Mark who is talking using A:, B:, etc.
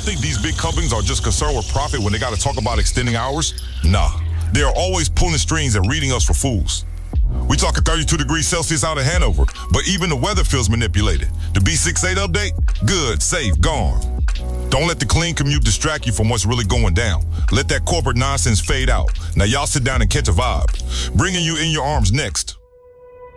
A: think these big companies are just concerned with profit when they got to talk about extending hours? Nah, they are always pulling strings and reading us for fools. We talking 32 degrees Celsius out of Hanover, but even the weather feels manipulated. The B68 update? Good, safe, gone. Don't let the clean commute distract you from what's really going down. Let that corporate nonsense fade out. Now y'all sit down and catch a vibe. Bringing you In Your Arms next.